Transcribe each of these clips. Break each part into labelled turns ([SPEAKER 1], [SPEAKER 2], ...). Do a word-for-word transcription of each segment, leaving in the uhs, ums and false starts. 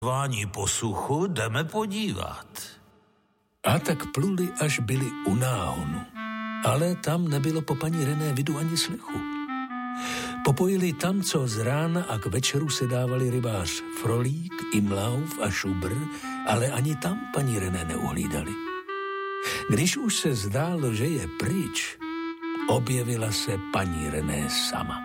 [SPEAKER 1] Vání po suchu jdeme podívat.
[SPEAKER 2] A tak pluli, až byli u náhonu. Ale tam nebylo po paní René vidu ani slechu. Popojili tam, co z rána a k večeru se dávali rybář Frolík, Imlauf a Šubr, ale ani tam paní René neuhlídali. Když už se zdálo, že je pryč, objevila se paní René sama.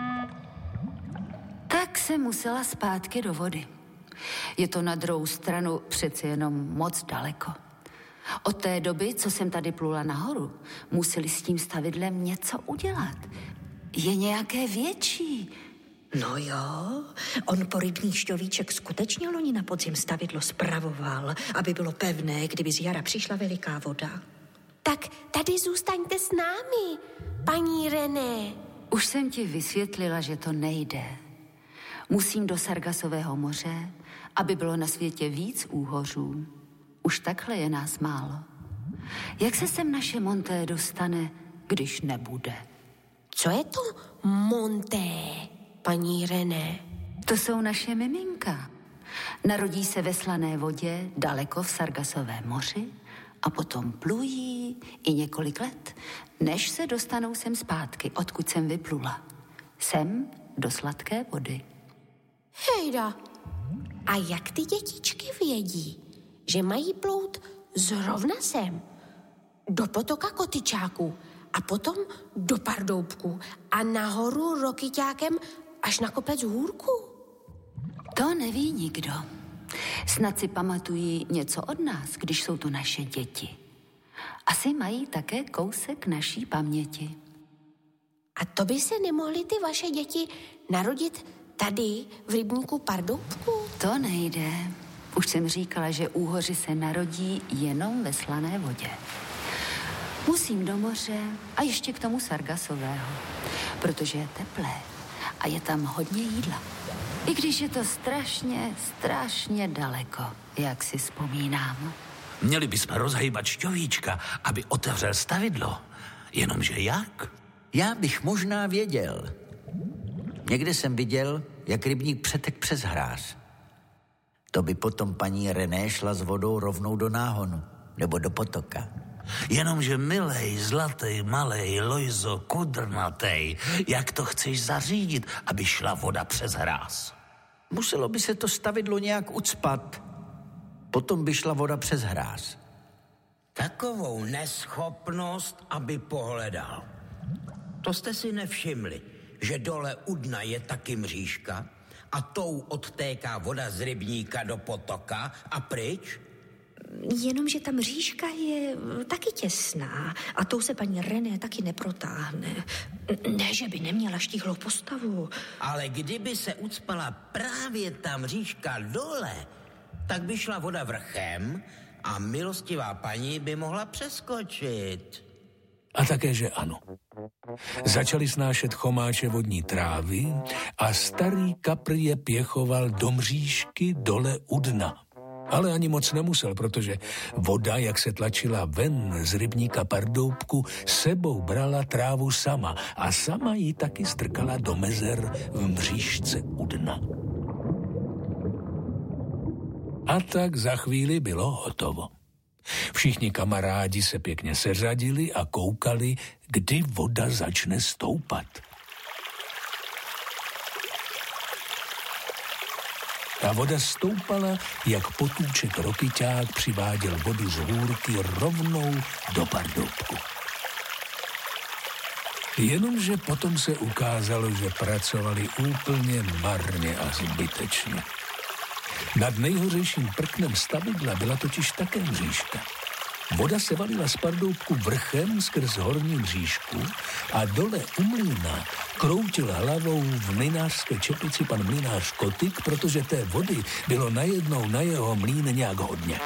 [SPEAKER 3] Tak se musela zpátky do vody. Je to na druhou stranu přeci jenom moc daleko. Od té doby, co jsem tady plula nahoru, museli s tím stavidlem něco udělat. Je nějaké větší.
[SPEAKER 4] No jo, on po rybní šťovíček skutečně loni na podzim stavidlo spravoval, aby bylo pevné, kdyby z jara přišla veliká voda.
[SPEAKER 5] Tak tady zůstaňte s námi, paní René.
[SPEAKER 3] Už jsem ti vysvětlila, že to nejde. Musím do Sargasového moře, aby bylo na světě víc úhořů. Už takhle je nás málo. Jak se sem naše Monté dostane, když nebude?
[SPEAKER 5] Co je to Monté, paní René?
[SPEAKER 3] To jsou naše miminka. Narodí se ve slané vodě daleko v Sargasovém moři a potom plují i několik let, než se dostanou sem zpátky, odkud jsem vyplula. Sem do sladké vody.
[SPEAKER 5] Hejda, a jak ty dětičky vědí, že mají plout zrovna sem, do potoka Kotyčáků a potom do Pardoubku a nahoru Rokyťákem až na kopec Hůrku?
[SPEAKER 3] To neví nikdo. Snad si pamatují něco od nás, když jsou to naše děti. Asi mají také kousek naší paměti.
[SPEAKER 5] A to by se nemohly ty vaše děti narodit tady v rybníku Pardoubku?
[SPEAKER 3] To nejde. Už jsem říkala, že úhoři se narodí jenom ve slané vodě. Musím do moře a ještě k tomu Sargasového, protože je teplé a je tam hodně jídla. I když je to strašně, strašně daleko, jak si vzpomínám.
[SPEAKER 1] Měli bychom rozhejbat šťovíčka, aby otevřel stavidlo. Jenomže jak?
[SPEAKER 6] Já bych možná věděl. Někde jsem viděl, jak rybník přetek přes hráz. To by potom paní René šla s vodou rovnou do náhonu nebo do potoka.
[SPEAKER 1] Jenomže milej, zlatej, malej, Lojzo, kudrnatej, jak to chceš zařídit, aby šla voda přes hráz?
[SPEAKER 6] Muselo by se to stavidlo nějak ucpat. Potom by šla voda přes hráz.
[SPEAKER 7] Takovou neschopnost, aby pohledal. To jste si nevšimli, že dole u dna je taky mřížka a tou odtéká voda z rybníka do potoka a pryč?
[SPEAKER 4] Jenomže ta mřížka je taky těsná a tou se paní René taky neprotáhne. Ne, že by neměla štíhlou postavu.
[SPEAKER 7] Ale kdyby se ucpala právě ta mřížka dole, tak by šla voda vrchem a milostivá paní by mohla přeskočit.
[SPEAKER 2] A také, že ano. Začali snášet chomáče vodní trávy a starý kapr je pěchoval do mřížky dole u dna. Ale ani moc nemusel, protože voda, jak se tlačila ven z rybníka Pardoubku, sebou brala trávu sama a sama ji taky strkala do mezer v mřížce u dna. A tak za chvíli bylo hotovo. Všichni kamarádi se pěkně seřadili a koukali, kdy voda začne stoupat. Ta voda stoupala, jak potůček Rokyťák přiváděl vodu z hůrky rovnou do Pardoubku. Jenomže potom se ukázalo, že pracovali úplně marně a zbytečně. Nad nejhořejším prknem stavidla byla totiž také mřížka. Voda se valila z Pardoubku vrchem skrz horní mřížku a dole u mlýna kroutil hlavou v mlynářské čepici pan mlynář Kotyk, protože té vody bylo najednou na jeho mlýn nějak hodně.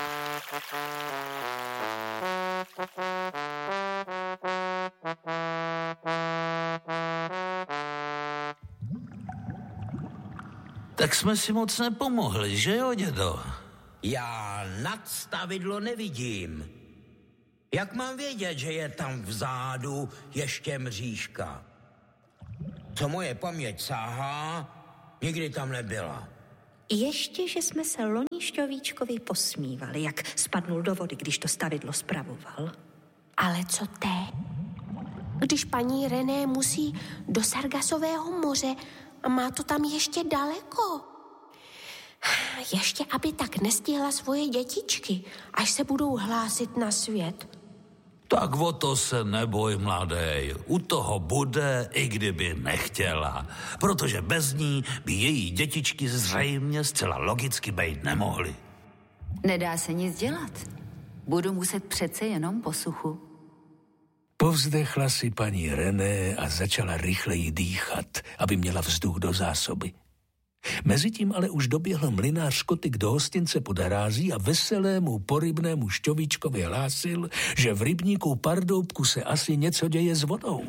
[SPEAKER 1] Tak jsme si moc nepomohli, že jo, dědo?
[SPEAKER 7] Já nad stavidlo nevidím. Jak mám vědět, že je tam vzadu ještě mřížka? Co moje paměť sáhá, nikdy tam nebyla.
[SPEAKER 4] Ještě, že jsme se loni Šťovíčkovi posmívali, jak spadnul do vody, když to stavidlo spravoval.
[SPEAKER 5] Ale co teď? Když paní René musí do Sargasového moře a má to tam ještě daleko. Ještě, aby tak nestihla svoje dětičky, až se budou hlásit na svět.
[SPEAKER 1] Tak o to se neboj, mladej. U toho bude, i kdyby nechtěla. Protože bez ní by její dětičky zřejmě zcela logicky být nemohly.
[SPEAKER 3] Nedá se nic dělat. Budu muset přece jenom po suchu.
[SPEAKER 2] Povzdechla si paní René a začala rychleji dýchat, aby měla vzduch do zásoby. Mezitím ale už doběhl mlynář Kotyk do hostince pod hrází a veselému porybnému Šťovíčkovi hlásil, že v rybníku Pardoubku se asi něco děje s vodou.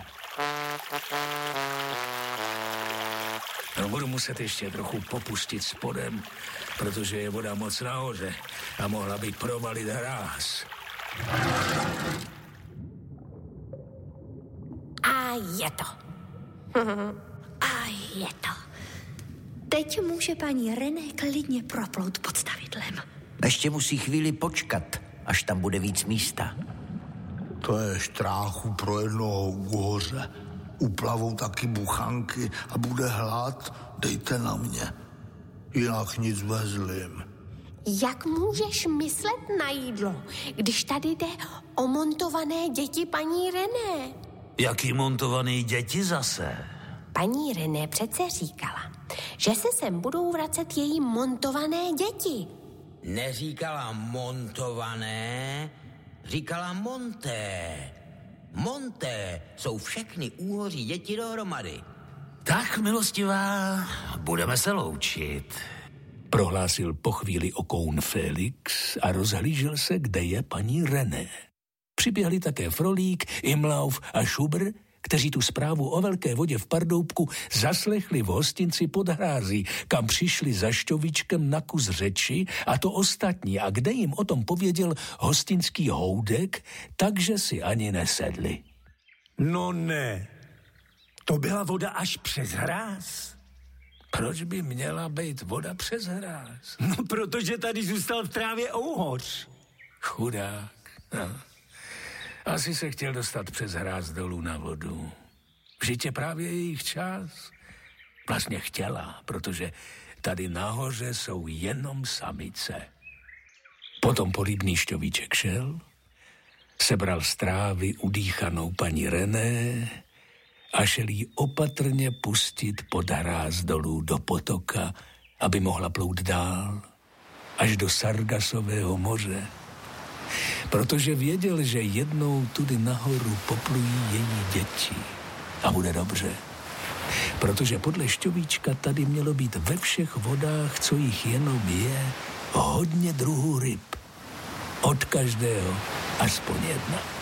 [SPEAKER 2] No, budu muset ještě trochu popustit spodem, protože je voda moc nahoře a mohla by provalit hráz.
[SPEAKER 5] A je to.
[SPEAKER 4] A je to. Teď může paní René klidně proplout pod stavidlem.
[SPEAKER 6] Ještě musí chvíli počkat, až tam bude víc místa.
[SPEAKER 8] To je štráchu pro jednoho úhoře. Uplavou taky buchanky a bude hlad, dejte na mě. Jinak nic vezlim.
[SPEAKER 5] Jak můžeš myslet na jídlo, když tady jde o montované děti paní René?
[SPEAKER 1] Jaký montovaný děti zase?
[SPEAKER 5] Paní René přece říkala, že se sem budou vracet její montované děti.
[SPEAKER 7] Neříkala montované, říkala monté. Monté jsou všechny úhoří děti dohromady.
[SPEAKER 1] Tak, milostivá, budeme se loučit.
[SPEAKER 2] Prohlásil po chvíli okoun Felix a rozhlížel se, kde je paní René. Přiběhli také Frolík, Imlauf a Šubr, kteří tu zprávu o velké vodě v Pardoubku zaslechli v hostinci pod hrází, kam přišli za Šťovíčkem na kus řeči, a to ostatní, a kde jim o tom pověděl hostinský Houdek, takže si ani nesedli.
[SPEAKER 9] No ne, to byla voda až přes hráz.
[SPEAKER 2] Proč by měla být voda přes hráz?
[SPEAKER 9] No, protože tady zůstal v trávě ouhoř.
[SPEAKER 2] Chudák, no. Asi se chtěl dostat přes hráz dolů na vodu. Vždyť je právě jejich čas. Vlastně chtěla, protože tady nahoře jsou jenom samice. Potom porybný Šťovíček šel, sebral z trávy udýchanou paní René a šel jí opatrně pustit pod hráz dolů do potoka, aby mohla plout dál, až do Sargasového moře. Protože věděl, že jednou tudy nahoru poplují její děti a bude dobře. Protože podle Šťovíčka tady mělo být ve všech vodách, co jich jenom je, hodně druhů ryb. Od každého aspoň jedna.